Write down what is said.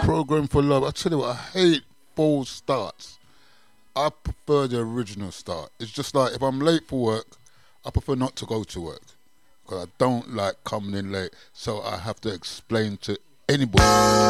Program for Love. I tell you what, I hate false starts. I prefer the original start. It's just like if I'm late for work, I prefer not to go to work because I don't like coming in late. So I have to explain to anybody.